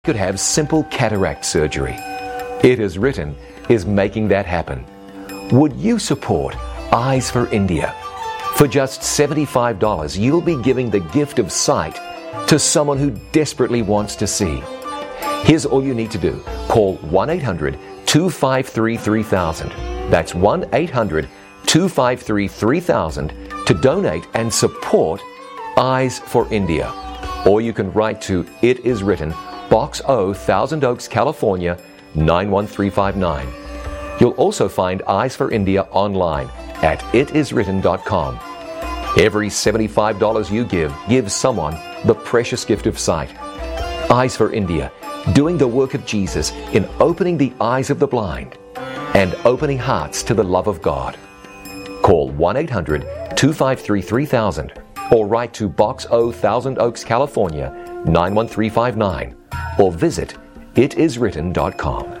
could have simple cataract surgery. It Is Written is making that happen. Would you support Eyes for India? For just $75, you'll be giving the gift of sight to someone who desperately wants to see. Here's all you need to do. Call 1-800-253-3000. That's 1-800-253-3000 to donate and support Eyes for India. Or you can write to It Is Written, Box O, Thousand Oaks, California, 91359. You'll also find Eyes for India online at itiswritten.com. Every $75 you give someone the precious gift of sight. Eyes for India, doing the work of Jesus in opening the eyes of the blind and opening hearts to the love of God. Call 1-800-253-3000 or write to Box O, Thousand Oaks, California, 91359, or visit itiswritten.com.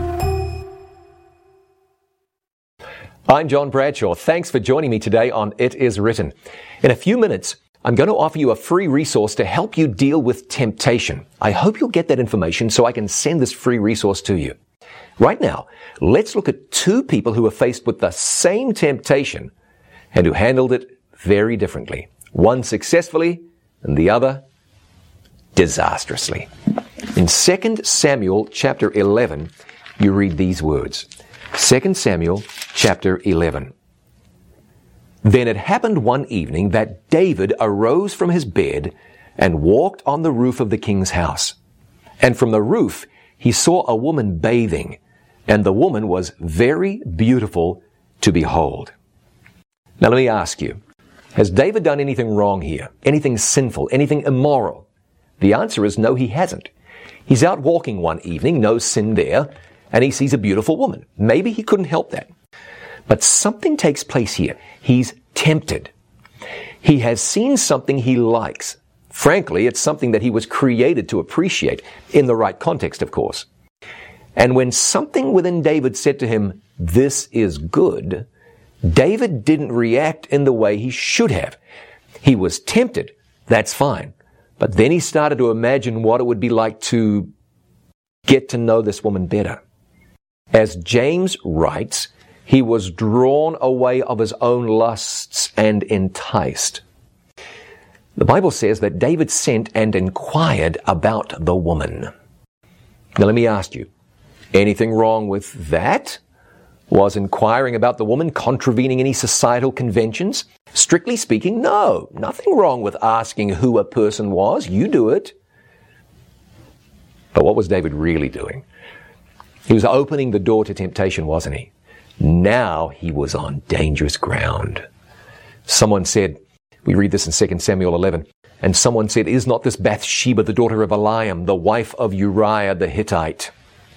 I'm John Bradshaw. Thanks for joining me today on It Is Written. In a few minutes, I'm going to offer you a free resource to help you deal with temptation. I hope you'll get that information so I can send this free resource to you. Right now, let's look at two people who were faced with the same temptation and who handled it very differently. One successfully and the other disastrously. In 2 Samuel chapter 11, you read these words. 2 Samuel chapter 11. Then it happened one evening that David arose from his bed and walked on the roof of the king's house. And from the roof he saw a woman bathing, and the woman was very beautiful to behold. Now let me ask you, has David done anything wrong here? Anything sinful? Anything immoral? The answer is no, he hasn't. He's out walking one evening, no sin there, and he sees a beautiful woman. Maybe he couldn't help that. But something takes place here. He's tempted. He has seen something he likes. Frankly, it's something that he was created to appreciate, in the right context, of course. And when something within David said to him, "This is good," David didn't react in the way he should have. He was tempted. That's fine. But then he started to imagine what it would be like to get to know this woman better. As James writes, he was drawn away of his own lusts and enticed. The Bible says that David sent and inquired about the woman. Now let me ask you, anything wrong with that? Was inquiring about the woman contravening any societal conventions? Strictly speaking, no. Nothing wrong with asking who a person was. You do it. But what was David really doing? He was opening the door to temptation, wasn't he? Now he was on dangerous ground. Someone said, we read this in 2 Samuel 11, and someone said, "Is not this Bathsheba, the daughter of Eliam, the wife of Uriah the Hittite?"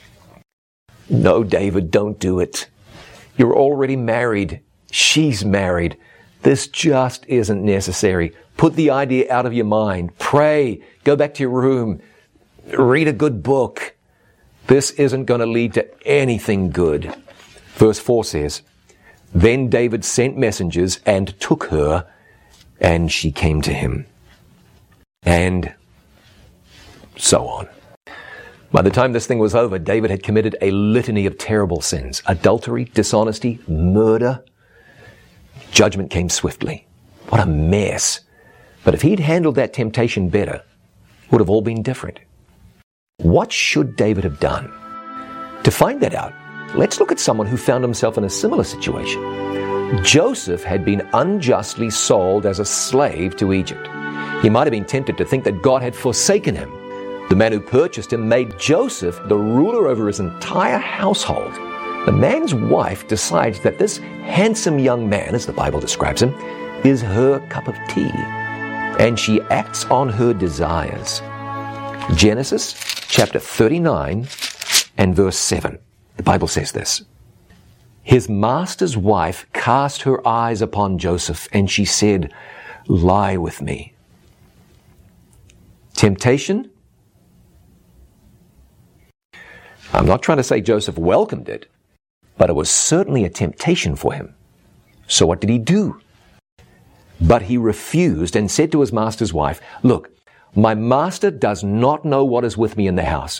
No, David, don't do it. You're already married. She's married. This just isn't necessary. Put the idea out of your mind. Pray. Go back to your room. Read a good book. This isn't going to lead to anything good. Verse 4 says, "Then David sent messengers and took her, and she came to him." And so on. By the time this thing was over, David had committed a litany of terrible sins. Adultery, dishonesty, murder. Judgment came swiftly. What a mess. But if he'd handled that temptation better, it would have all been different. What should David have done? To find that out, let's look at someone who found himself in a similar situation. Joseph had been unjustly sold as a slave to Egypt. He might have been tempted to think that God had forsaken him. The man who purchased him made Joseph the ruler over his entire household. The man's wife decides that this handsome young man, as the Bible describes him, is her cup of tea. And she acts on her desires. Genesis chapter 39 and verse 7. The Bible says this. "His master's wife cast her eyes upon Joseph, and she said, 'Lie with me.'" Temptation? I'm not trying to say Joseph welcomed it, but it was certainly a temptation for him. So what did he do? But he refused and said to his master's wife, "Look, My master does not know what is with me in the house.